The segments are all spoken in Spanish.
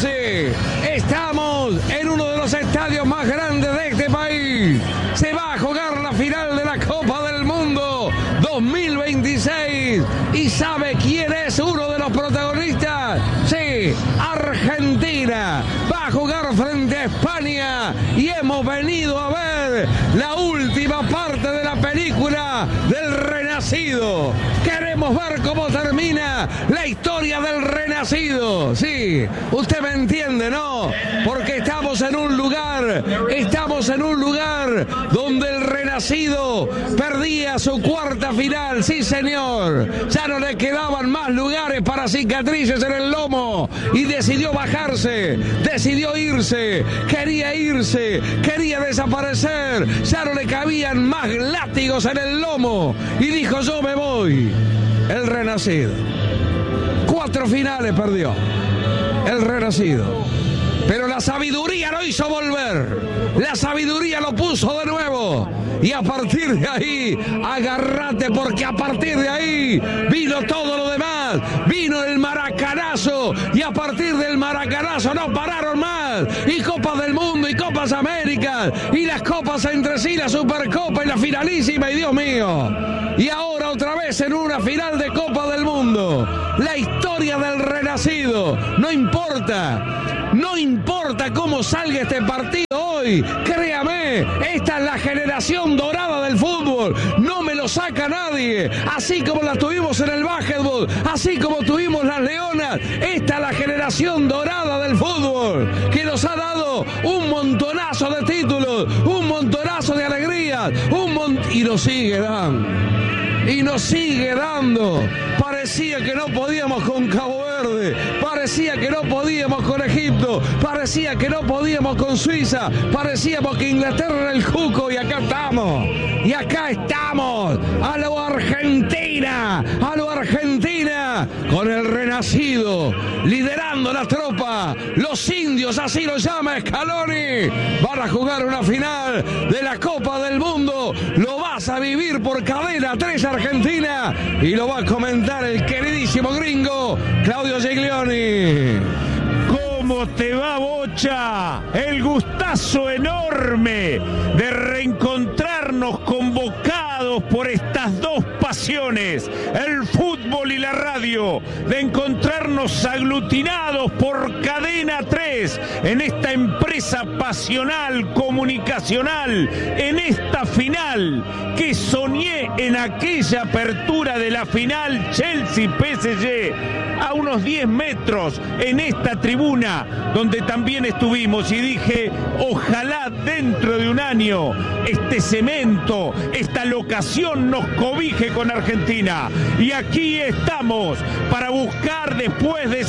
sí, estamos en uno de los estadios más grandes de este país. Se va a jugar la final de la Copa del Mundo 2026. ¿Y sabe quién es uno de los protagonistas? Sí, Argentina va a jugar frente a España y hemos venido a ver la última parte de la película del Renacido. Queremos ver cómo termina la historia del Renacido. Sí, usted me entiende, ¿no? Porque estamos en un lugar donde el Renacido perdía su cuarta final. Sí, señor. Ya no le quedaban más lugares para cicatrices en el lomo y decidió bajarse, decidió irse, quería desaparecer. Ya no le cabían más látigos en el lomo y dijo: yo me voy. El Renacido. 4 finales perdió el Renacido, pero la sabiduría lo hizo volver, la sabiduría lo puso de nuevo, y a partir de ahí, agárrate, porque a partir de ahí vino todo lo demás, vino el maracanazo, y a partir del maracanazo no pararon más, y Copas del Mundo, y Copas Américas, y las copas entre sí, la Supercopa y la finalísima, y Dios mío, y ahora otra vez en una final de Copa del Mundo, la historia del Renacido. No importa cómo salga este partido hoy, créame, esta es la generación dorada del fútbol, no me lo saca nadie, así como la tuvimos en el básquetbol, así como tuvimos las Leonas, esta es la generación dorada del fútbol, que nos ha dado un montonazo de títulos, un montonazo de alegrías, y nos sigue dando, parecía que no podíamos con Cabo Verde, parecía que no podíamos con Egipto, parecía que no podíamos con Suiza, parecíamos que Inglaterra era el cuco, y acá estamos, a lo Argentina, con el Renacido, liderando la tropa, los indios, así lo llama Scaloni, van a jugar una final de la Copa del Mundo, lo vas a vivir por Cadena 3 Argentina, y lo va a comentar el queridísimo gringo Claudio Giglioni. ¿Cómo te va, Bocha? El gustazo enorme de reencontrarnos convocados por estas dos pasiones, el fútbol y la radio, de encontrarnos aglutinados por Cadena 3 en esta empresa pasional, comunicacional, en esta final que soñé en aquella apertura de la final Chelsea-PSG, a unos 10 metros en esta tribuna donde también estuvimos, y dije: ojalá dentro de un año este cemento, esta locación nos cobije con Argentina. Y aquí estamos para buscar después de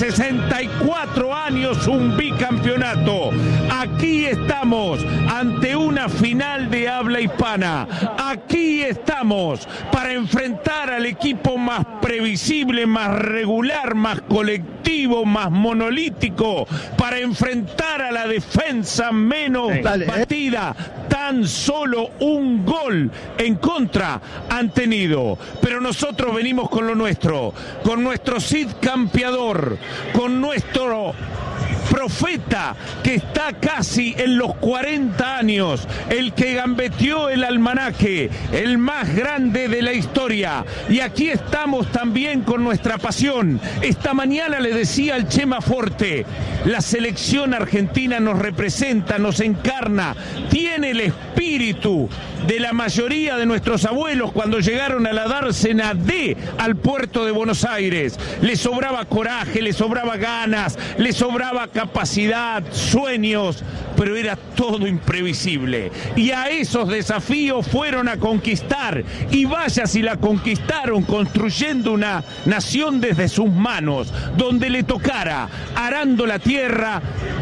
64 años un bicampeonato. Aquí estamos ante una final de habla hispana. Aquí estamos para enfrentar al equipo más previsible, más regular, más colectivo, más monolítico, para enfrentar a la defensa menos batida. Tan solo un gol en contra han tenido, pero nosotros venimos con lo nuestro, con nuestro Cid campeador, con nuestro profeta que está casi en los 40 años, el que gambeteó el almanaque, el más grande de la historia. Y aquí estamos también con nuestra pasión. Esta mañana le decía al Chema Forte: la selección argentina nos representa, nos encarna, tiene el espíritu de la mayoría de nuestros abuelos cuando llegaron a la dársena D al puerto de Buenos Aires. Les sobraba coraje, les sobraba ganas, les sobraba capacidad, sueños, pero era todo imprevisible. Y a esos desafíos fueron a conquistar, y vaya si la conquistaron, construyendo una nación desde sus manos, donde le tocara, arando la tierra,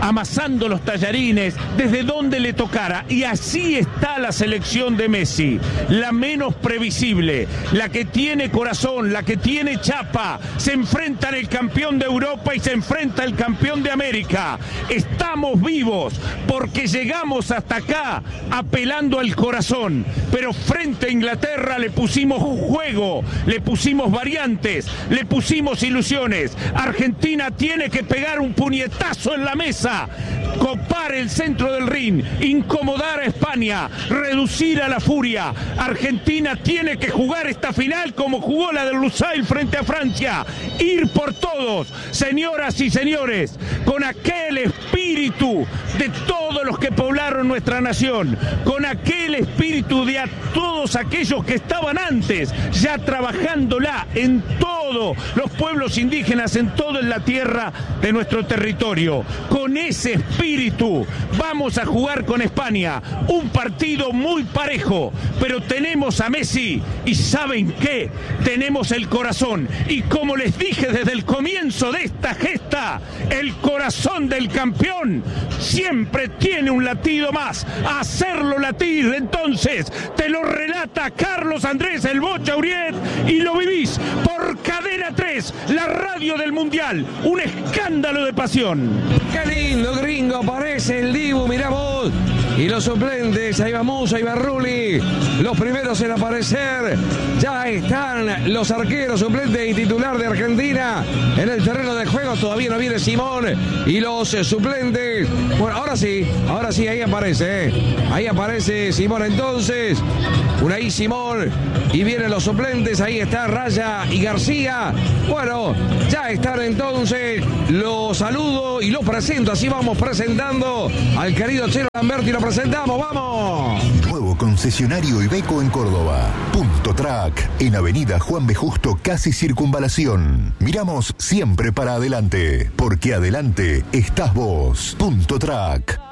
amasando los tallarines desde donde le tocara. Y así está la selección de Messi, la menos previsible, la que tiene corazón, la que tiene chapa. Se enfrentan el campeón de Europa y se enfrenta el campeón de América. Estamos vivos porque llegamos hasta acá apelando al corazón, pero frente a Inglaterra le pusimos juego, le pusimos variantes, le pusimos ilusiones. Argentina tiene que pegar un puñetazo en la mesa, copar el centro del ring, incomodar a España, reducir a la furia. Argentina tiene que jugar esta final como jugó la del Lusail frente a Francia, ir por todos, señoras y señores, con aquel espíritu de todos los que poblaron nuestra nación, con aquel espíritu de a todos aquellos que estaban antes ya trabajándola en todos los pueblos indígenas, en toda la tierra de nuestro territorio. Con ese espíritu vamos a jugar con España un partido muy parejo, pero tenemos a Messi y ¿saben qué? Tenemos el corazón, y como les dije desde el comienzo de esta gesta, el corazón del campeón siempre tiene un latido más. Hacerlo latir, entonces te lo relata Carlos Andrés el Bocha Uriet y lo vivís por Cadena 3, la radio del Mundial. Un escándalo de pasión. Qué lindo, gringo, parece el Dibu, mirá vos. Y los suplentes, ahí va Musa, ahí va Rulli, los primeros en aparecer. Ya están los arqueros suplentes y titular de Argentina en el terreno de juego. Todavía no viene Simón y los suplentes. Bueno, ahora sí, ahí aparece, ahí aparece Simón entonces. Unai Simón y vienen los suplentes, ahí está Raya y García. Bueno, ya están entonces, lo saludo y lo presento, así vamos presentando al querido Chelo Lamberti, lo presentamos, ¡vamos! Nuevo concesionario Iveco en Córdoba. Punto Track, en Avenida Juan B. Justo, casi Circunvalación. Miramos siempre para adelante, porque adelante estás vos. Punto Track.